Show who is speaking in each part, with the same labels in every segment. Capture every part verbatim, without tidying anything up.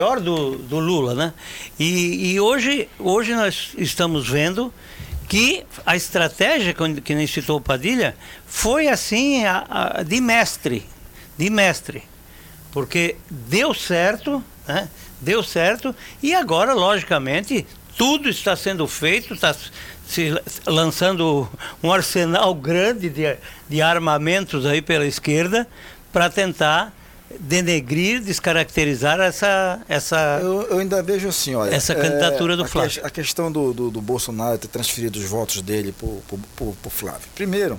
Speaker 1: maior do, do Lula, né? E, e hoje, hoje nós estamos vendo que a estratégia, que nem citou o Padilha, foi assim a, a, de mestre, de mestre, porque deu certo, né? Deu certo, e agora, logicamente, tudo está sendo feito, está se lançando um arsenal grande de, de armamentos aí pela esquerda para tentar denegrir, descaracterizar essa... essa
Speaker 2: eu, eu ainda vejo assim, olha...
Speaker 1: Essa candidatura
Speaker 2: é,
Speaker 1: do
Speaker 2: a
Speaker 1: Flávio.
Speaker 2: Que, a questão do, do, do Bolsonaro ter transferido os votos dele para o Flávio. Primeiro,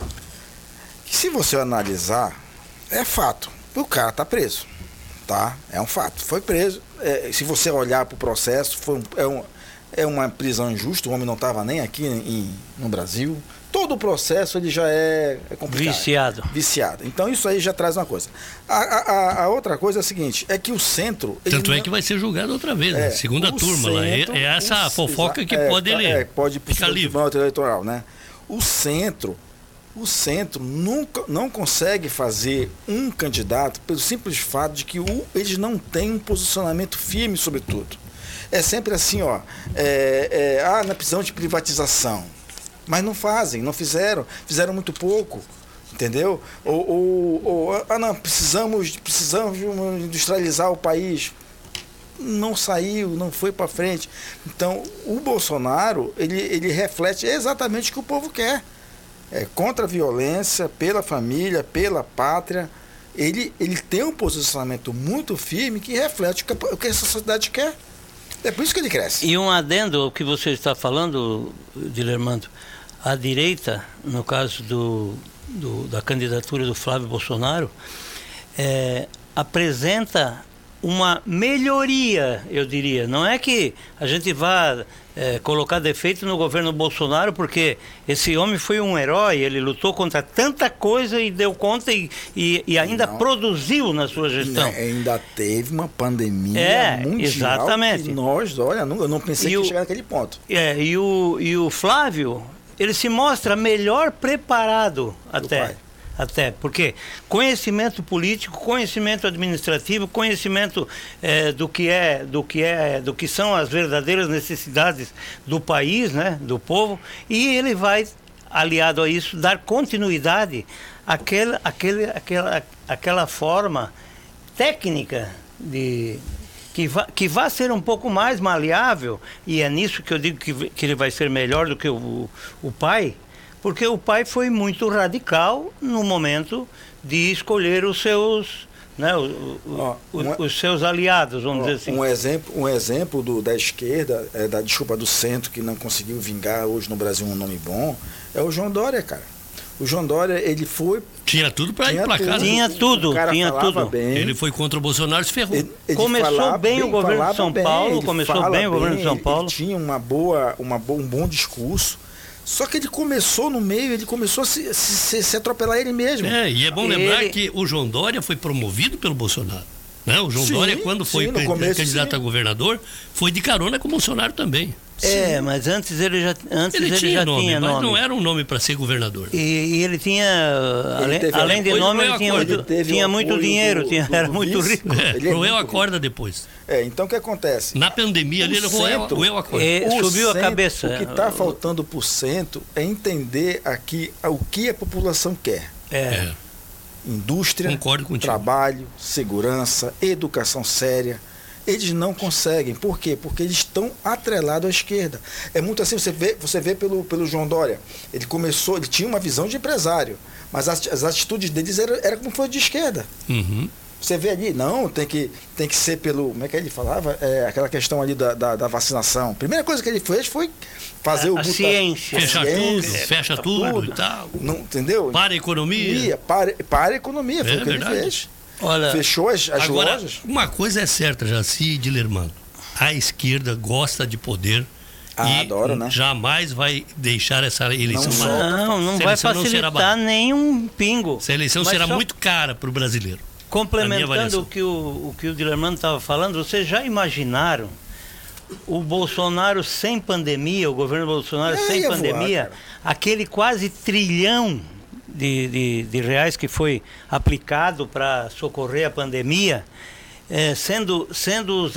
Speaker 2: que se você analisar, é fato, o cara está preso, tá? É um fato, foi preso. É, se você olhar para o processo, foi um, é, um, é uma prisão injusta, o homem não estava nem aqui em, no Brasil. Todo o processo ele já é, é complicado.
Speaker 1: Viciado.
Speaker 2: Viciado. Então isso aí já traz uma coisa. A, a, a outra coisa é a seguinte, é que o centro...
Speaker 3: Tanto
Speaker 2: não...
Speaker 3: é que vai ser julgado outra vez,
Speaker 2: é,
Speaker 3: né? Segunda turma lá. É, é essa
Speaker 2: o,
Speaker 3: fofoca que
Speaker 2: é,
Speaker 3: pode ele
Speaker 2: é, pode
Speaker 3: ficar livre.
Speaker 2: Tribunal Eleitoral, né? O centro, o centro nunca, não consegue fazer um candidato pelo simples fato de que o, eles não têm um posicionamento firme sobre tudo. É sempre assim, ó, é, é, ah, na prisão de privatização. Mas não fazem, não fizeram, fizeram muito pouco, entendeu? Ou, ou, ou ah não, precisamos, precisamos industrializar o país. Não saiu, não foi para frente. Então, o Bolsonaro, ele, ele reflete exatamente o que o povo quer. É contra a violência, pela família, pela pátria. Ele, ele tem um posicionamento muito firme que reflete o que, o que a sociedade quer. É por isso que ele cresce.
Speaker 1: E um adendo ao que você está falando, Dilermando, a direita, no caso do, do, da candidatura do Flávio Bolsonaro, é, apresenta uma melhoria, eu diria. Não é que a gente vá é, colocar defeito no governo Bolsonaro, porque esse homem foi um herói, ele lutou contra tanta coisa e deu conta e, e, e ainda não, produziu na sua gestão.
Speaker 2: Ainda teve uma pandemia
Speaker 1: é,
Speaker 2: mundial.
Speaker 1: Exatamente.
Speaker 2: Que nós, olha, não, eu não pensei e que ia chegar naquele ponto.
Speaker 1: É, e o, e o Flávio, ele se mostra melhor preparado até. Até, porque conhecimento político, conhecimento administrativo, conhecimento é, do que é, do que é, do que são as verdadeiras necessidades do país, né, do povo, e ele vai, aliado a isso, dar continuidade àquele, àquele, àquela, àquela forma técnica de que vai, que vai ser um pouco mais maleável, e é nisso que eu digo que, que ele vai ser melhor do que o, o pai. Porque o pai foi muito radical no momento de escolher os seus, né, o, o, um, os seus aliados, vamos dizer assim.
Speaker 2: Um exemplo, um exemplo do, da esquerda, é, da desculpa do centro, que não conseguiu vingar hoje no Brasil um nome bom, é o João Dória, cara. O João Dória, ele foi...
Speaker 3: Tinha tudo para emplacar.
Speaker 1: Tudo, tinha tudo, tinha tudo.
Speaker 2: Bem,
Speaker 3: ele foi contra o Bolsonaro e se ferrou.
Speaker 2: Ele, ele
Speaker 1: começou bem,
Speaker 2: bem
Speaker 1: o governo de São
Speaker 2: bem,
Speaker 1: Paulo, começou bem o governo de São
Speaker 2: ele,
Speaker 1: Paulo.
Speaker 2: Ele tinha uma boa, uma boa, um bom discurso. Só que ele começou no meio, ele começou a se, se, se atropelar ele mesmo.
Speaker 3: É, e é bom lembrar
Speaker 1: ele...
Speaker 3: que o João Dória foi promovido pelo Bolsonaro. Né? O João
Speaker 2: sim,
Speaker 3: Dória, quando foi
Speaker 2: sim, começo,
Speaker 3: candidato sim. a governador, foi de carona com o Bolsonaro também.
Speaker 1: É, sim. mas antes ele já, antes
Speaker 3: ele
Speaker 1: ele
Speaker 3: tinha,
Speaker 1: já
Speaker 3: nome,
Speaker 1: tinha
Speaker 3: mas
Speaker 1: nome.
Speaker 3: não era um nome para ser governador.
Speaker 1: E, e ele tinha,
Speaker 2: ele
Speaker 1: além,
Speaker 2: teve,
Speaker 1: além de nome, ele tinha, muito,
Speaker 2: ele
Speaker 1: tinha
Speaker 2: um
Speaker 1: muito dinheiro,
Speaker 2: do,
Speaker 1: tinha,
Speaker 2: do,
Speaker 1: era
Speaker 2: do
Speaker 1: muito
Speaker 2: vice.
Speaker 1: rico.
Speaker 3: É,
Speaker 2: ele é
Speaker 3: roeu a corda depois.
Speaker 2: É, então o que acontece?
Speaker 3: Na pandemia ele roeu a corda.
Speaker 1: É, subiu
Speaker 2: centro,
Speaker 1: a cabeça.
Speaker 2: O que está faltando para o centro é entender aqui o que a população quer.
Speaker 1: É. é.
Speaker 2: Indústria, trabalho, segurança, educação séria. Eles não conseguem. Por quê? Porque eles estão atrelados à esquerda. É muito assim, você vê, você vê pelo, pelo João Dória. Ele começou, ele tinha uma visão de empresário, mas as, as atitudes deles eram era como foi de esquerda.
Speaker 3: Uhum.
Speaker 2: Você vê ali, não, tem que, tem que ser pelo... Como é que ele falava? É, aquela questão ali da, da, da vacinação. A primeira coisa que ele fez foi fazer
Speaker 1: a,
Speaker 2: o...
Speaker 1: A
Speaker 2: buta,
Speaker 1: ciência.
Speaker 3: Fecha tudo, fecha tudo, tudo e tal.
Speaker 2: Não, entendeu?
Speaker 3: Para a economia.
Speaker 2: Para, para a economia, foi
Speaker 3: é,
Speaker 2: o que
Speaker 3: verdade.
Speaker 2: ele fez.
Speaker 1: Olha,
Speaker 2: fechou as, as
Speaker 3: agora,
Speaker 2: lojas.
Speaker 3: Uma coisa é certa, Jaci e Dilermando. A esquerda gosta de poder
Speaker 2: ah,
Speaker 3: e
Speaker 2: adoro, né?
Speaker 3: jamais vai deixar essa eleição
Speaker 2: não
Speaker 3: barata.
Speaker 1: Não, não vai facilitar nenhum pingo.
Speaker 3: Essa eleição
Speaker 1: Mas
Speaker 3: será
Speaker 1: só...
Speaker 3: muito cara para o brasileiro.
Speaker 1: Complementando o que o, o, que o Dilermando estava falando, vocês já imaginaram o Bolsonaro sem pandemia, o governo Bolsonaro é, sem pandemia, voar, aquele quase trilhão de, de, de reais que foi aplicado para socorrer a pandemia, é, sendo, sendo